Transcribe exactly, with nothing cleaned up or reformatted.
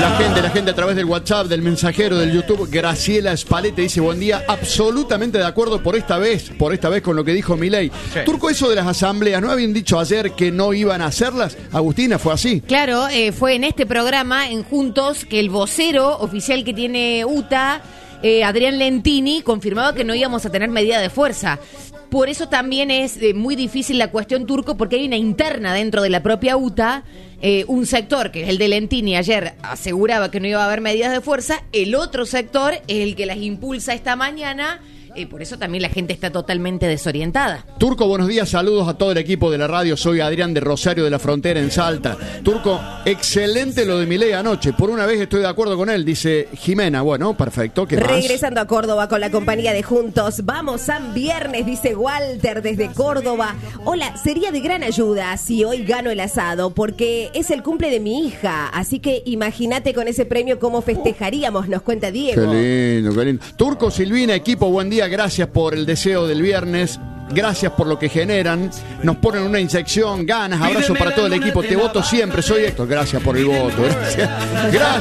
La gente, la gente a través del WhatsApp, del mensajero, del YouTube. Graciela Spalete dice: buen día, absolutamente de acuerdo por esta vez, por esta vez con lo que dijo Milei. Sí. Turco, eso de las asambleas, ¿no habían dicho ayer que no iban a hacerlas? Agustina, ¿fue así? Claro, eh, fue en este programa, en Juntos, que el vocero oficial que tiene U T A, eh, Adrián Lentini, confirmaba que no íbamos a tener medida de fuerza. Por eso también es eh, muy difícil la cuestión, Turco, porque hay una interna dentro de la propia U T A, eh, un sector, que es el de Lentini, ayer aseguraba que no iba a haber medidas de fuerza, el otro sector es el que las impulsa esta mañana. Eh, por eso también la gente está totalmente desorientada. Turco, buenos días, saludos a todo el equipo de la radio. Soy Adrián de Rosario de la Frontera, en Salta. Turco, excelente lo de Milei anoche. Por una vez estoy de acuerdo con él, dice Jimena. Bueno, perfecto. ¿Qué más? Regresando a Córdoba con la compañía de Juntos. Vamos, San Viernes, dice Walter desde Córdoba. Hola, sería de gran ayuda si hoy gano el asado, porque es el cumple de mi hija. Así que imagínate con ese premio cómo festejaríamos, nos cuenta Diego. Qué lindo, qué lindo. Turco, Silvina, equipo, buen día. Gracias por el deseo del viernes. Gracias por lo que generan. Nos ponen una inyección, ganas. Abrazo para todo el equipo. Te voto siempre. Soy Héctor. Gracias por el voto. Gracias. Gracias.